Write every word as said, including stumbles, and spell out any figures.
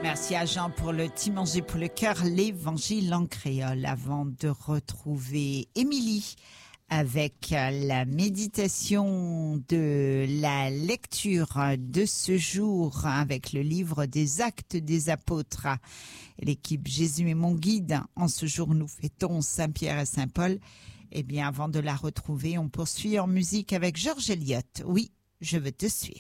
Merci à Jean pour le petit manger pour le cœur, l'évangile en créole, avant de retrouver Émilie avec la méditation de la lecture de ce jour avec le livre des Actes des Apôtres. L'équipe Jésus est mon guide. En ce jour, nous fêtons Saint-Pierre et Saint-Paul. Eh bien, avant de la retrouver, on poursuit en musique avec Georges Eliot. Oui, je veux te suivre.